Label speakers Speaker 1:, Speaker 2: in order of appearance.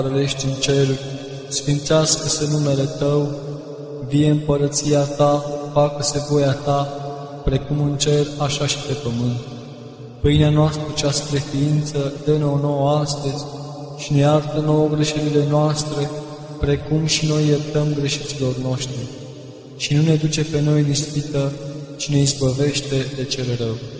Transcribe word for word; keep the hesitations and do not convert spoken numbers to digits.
Speaker 1: ești în ceruri, sfințească-se numele Tău, vie împărăția Ta, facă-se voia Ta, precum în cer, așa și pe pământ. Pâinea noastră cea spre ființă, dă-ne-o nouă astăzi și ne iartă nouă greșelile noastre, precum și noi iertăm greșiților noștri. Și nu ne duce pe noi în ispită, ci ne izbăvește de cel rău.